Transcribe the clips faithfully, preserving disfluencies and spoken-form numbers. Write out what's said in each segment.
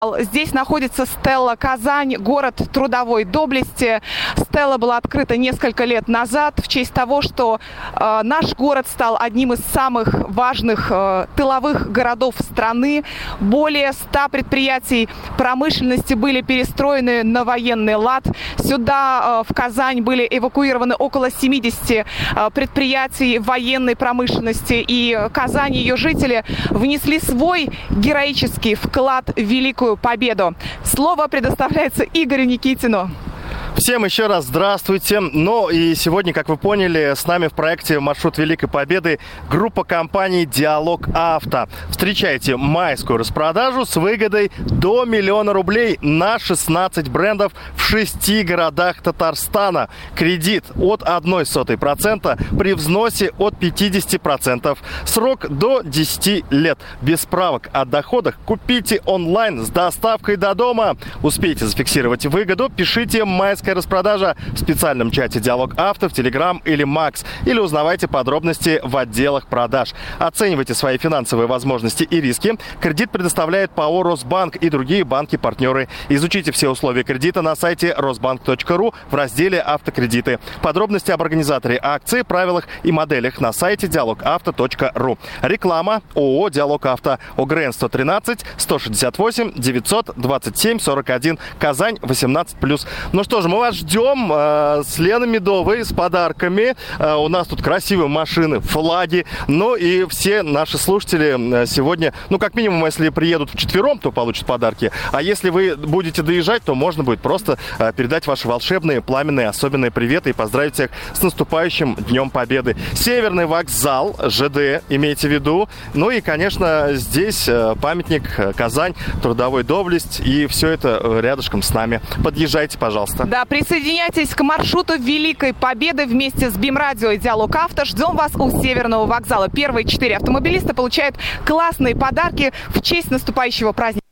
Здесь находится Стелла Казань, город трудовой доблести. Стелла была открыта несколько лет назад в честь того, что э, наш город стал одним из самых важных э, тыловых городов страны. Более ста предприятий промышленности были перестроены на военный лад. Сюда, э, в Казань, были эвакуированы около семидесяти э, предприятий военной промышленности. И Казань и ее жители внесли свой героический вклад в великую победу. Слово предоставляется Игорю Никитину. Всем еще раз здравствуйте. Ну и сегодня, как вы поняли, с нами в проекте «Маршрут Великой Победы» группа компаний «Диалог Авто». Встречайте майскую распродажу с выгодой до миллиона рублей на шестнадцать брендов в шести городах Татарстана. Кредит от одной сотой процента при взносе от пятидесяти процентов. Срок до десяти лет. Без справок о доходах купите онлайн с доставкой до дома. Успейте зафиксировать выгоду, пишите «Майская распродажа» в специальном чате «Диалог Авто» в Telegram или Макс, или узнавайте подробности в отделах продаж. Оценивайте свои финансовые возможности и риски. Кредит предоставляет ПАО «Росбанк» и другие банки-партнеры. Изучите все условия кредита на сайте росбанк точка ру в разделе «Автокредиты». Подробности об организаторе акции, правилах и моделях на сайте диалог авто точка ру. Реклама. ООО «Диалог Авто». ОГРН сто тринадцать сто шестьдесят восемь девятьсот двадцать семь сорок один. Казань восемнадцать плюс. Ну что ж, мы вас ждем э, с Леной Медовой, с подарками. Э, у нас тут красивые машины, флаги. Ну и все наши слушатели сегодня, ну как минимум, если приедут вчетвером, то получат подарки. А если вы будете доезжать, то можно будет просто э, передать ваши волшебные, пламенные, особенные приветы и поздравить всех с наступающим Днем Победы. Северный вокзал, ЖД, имейте в виду. Ну и, конечно, здесь э, памятник Казань, трудовой доблесть. И все это рядышком с нами. Подъезжайте, пожалуйста. Да, присоединяйтесь к маршруту Великой Победы вместе с БИМ-радио и Диалог Авто. Ждем вас у Северного вокзала. Первые четыре автомобилиста получают классные подарки в честь наступающего праздника.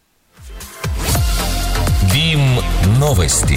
БИМ-новости.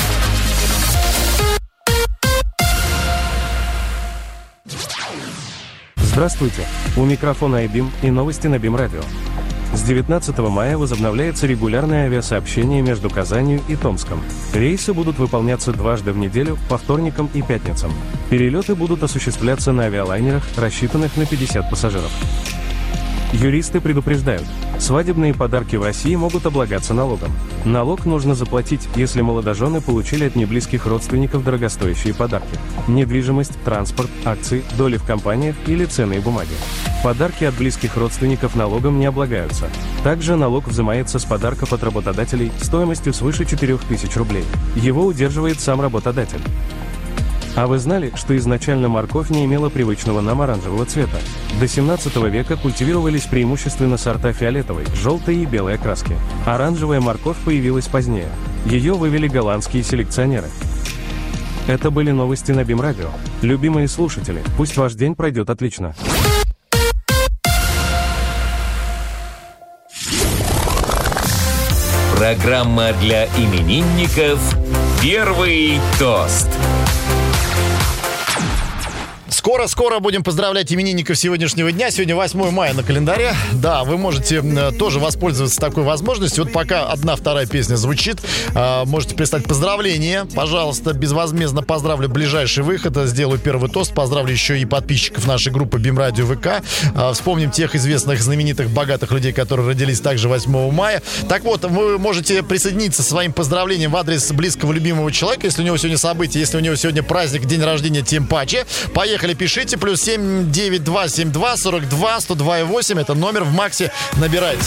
Здравствуйте! У микрофона iBIM и новости на БИМ-радио. С девятнадцатого мая возобновляется регулярное авиасообщение между Казанью и Томском. Рейсы будут выполняться дважды в неделю, по вторникам и пятницам. Перелеты будут осуществляться на авиалайнерах, рассчитанных на пятьдесят пассажиров. Юристы предупреждают, свадебные подарки в России могут облагаться налогом. Налог нужно заплатить, если молодожены получили от неблизких родственников дорогостоящие подарки. Недвижимость, транспорт, акции, доли в компаниях или ценные бумаги. Подарки от близких родственников налогом не облагаются. Также налог взимается с подарков от работодателей стоимостью свыше четырёх тысяч рублей. Его удерживает сам работодатель. А вы знали, что изначально морковь не имела привычного нам оранжевого цвета? До семнадцатого века культивировались преимущественно сорта фиолетовой, желтой и белой окраски. Оранжевая морковь появилась позднее. Ее вывели голландские селекционеры. Это были новости на БИМ-радио. Любимые слушатели, пусть ваш день пройдет отлично. Программа для именинников «Первый тост». Скоро-скоро будем поздравлять именинников сегодняшнего дня. Сегодня восьмое мая на календаре. Да, вы можете э, тоже воспользоваться такой возможностью. Вот пока одна-вторая песня звучит, э, можете прислать поздравления. Пожалуйста, безвозмездно поздравлю ближайший выход. Сделаю первый тост. Поздравлю еще и подписчиков нашей группы БИМ-радио ВК. Э, вспомним тех известных, знаменитых, богатых людей, которые родились также восьмого мая. Так вот, вы можете присоединиться со своим поздравлением в адрес близкого, любимого человека. Если у него сегодня событие, если у него сегодня праздник, день рождения, тем паче. Поехали. Пишите, плюс семь девять два семь два сорок два сто два и восемь. Это номер в Максе. Набирайте.